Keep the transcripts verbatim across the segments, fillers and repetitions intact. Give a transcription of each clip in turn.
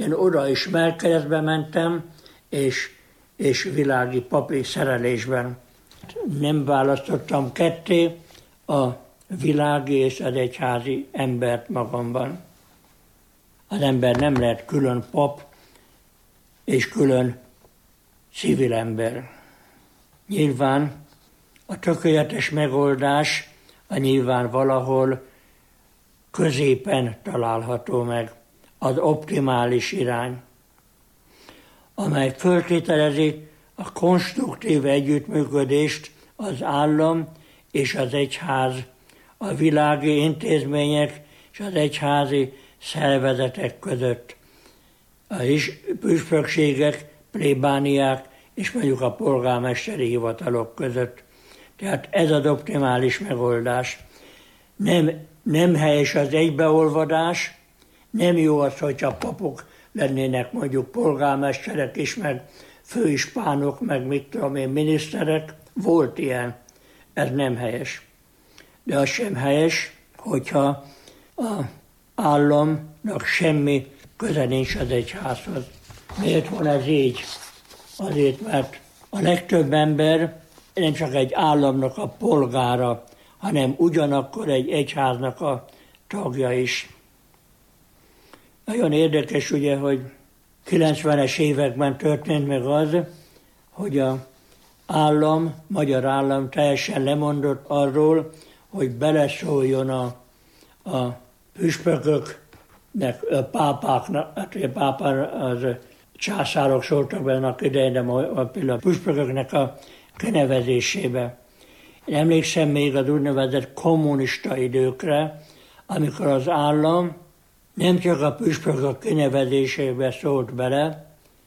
én oda is melkeresztbe mentem, és, és világi papi szerelésben. Nem választottam ketté a világi és az egyházi embert magamban. Az ember nem lehet külön pap és külön civil ember. Nyilván a tökéletes megoldás a nyilván valahol középen található meg, az optimális irány, amely föltételezi a konstruktív együttműködést az állam és az egyház, a világi intézmények és az egyházi szervezetek között, a püspökségek, plébániák és mondjuk a polgármesteri hivatalok között. Tehát ez az optimális megoldás. Nem, nem helyes az egybeolvadás, nem jó az, hogyha papok lennének mondjuk polgármesterek is, meg főispánok, meg mit tudom én, miniszterek. Volt ilyen, ez nem helyes. De az sem helyes, hogyha az államnak semmi köze nincs az egyházhoz. Miért van ez így? Azért, mert a legtöbb ember nem csak egy államnak a polgára, hanem ugyanakkor egy egyháznak a tagja is. Nagyon érdekes ugye, hogy kilencvenes években történt meg az, hogy az állam, magyar állam teljesen lemondott arról, hogy beleszóljon a, a püspököknek, a pápáknak, hát a pápának, az császárok szóltak bele annak idején, de a, a püspököknek a kinevezésébe. Én emlékszem még az úgynevezett kommunista időkre, amikor az állam nem csak a püspökök kinevezésébe szólt bele,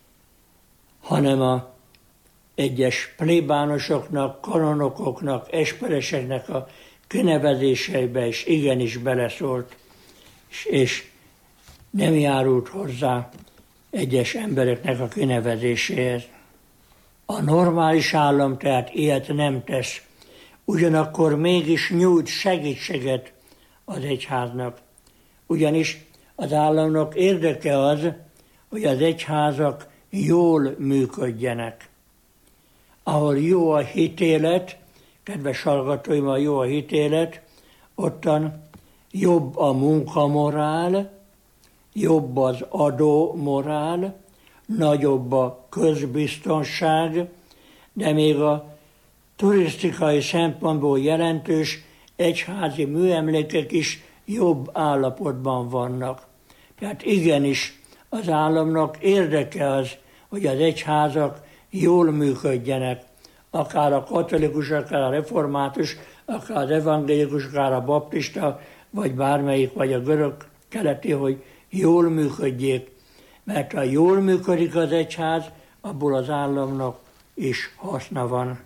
hanem a egyes plébánosoknak, kanonokoknak, espereseknek a kinevezéseibe is igenis beleszólt, és, és nem járult hozzá egyes embereknek a kinevezéséhez. A normális állam tehát ilyet nem tesz, ugyanakkor mégis nyújt segítséget az egyháznak. Ugyanis az államnak érdeke az, hogy az egyházak jól működjenek. Ahol jó a hitélet, kedves hallgatóim, a jó a hitélet, ottan jobb a munkamorál, jobb az adómorál, nagyobb a közbiztonság, de még a turisztikai szempontból jelentős egyházi műemlékek is jobb állapotban vannak. Tehát igenis az államnak érdeke az, hogy az egyházak jól működjenek, akár a katolikus, akár a református, akár az evangélikus, akár a baptista, vagy bármelyik, vagy a görög keleti, hogy jól működjék. Mert ha jól működik az egyház, abból az államnak is haszna van.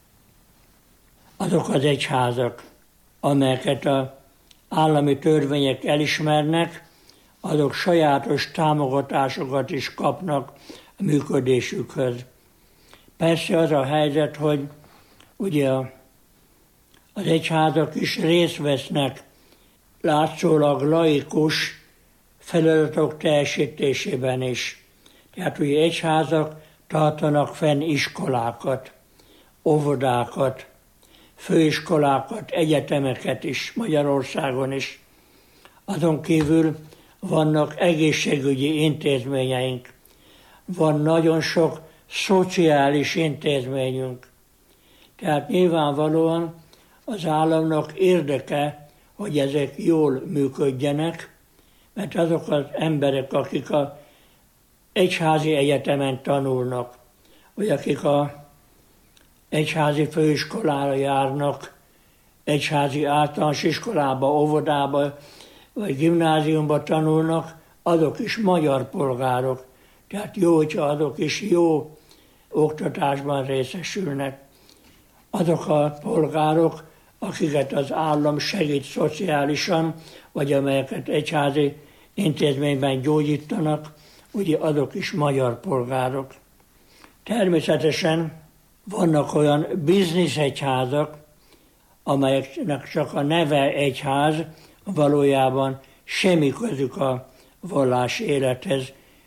Azok az egyházak, amelyeket az állami törvények elismernek, azok sajátos támogatásokat is kapnak a működésükhöz. Persze az a helyzet, hogy ugye az egyházak is részt vesznek látszólag laikus feladatok teljesítésében is. Tehát ugye egyházak tartanak fenn iskolákat, óvodákat, főiskolákat, egyetemeket is, Magyarországon is. Azon kívül vannak egészségügyi intézményeink, van nagyon sok szociális intézményünk. Tehát nyilvánvalóan az államnak érdeke, hogy ezek jól működjenek, mert azok az emberek, akik az egyházi egyetemen tanulnak, vagy akik az egyházi főiskolára járnak, egyházi általános iskolába, óvodába, vagy gimnáziumba tanulnak, azok is magyar polgárok. Tehát jó, hogyha azok is jó oktatásban részesülnek. Azok a polgárok, akiket az állam segít szociálisan, vagy amelyeket egyházi intézményben gyógyítanak, ugye azok is magyar polgárok. Természetesen vannak olyan bizniszegyházak, amelyeknek csak a neve egyház, valójában semmi közük a vallási élethez,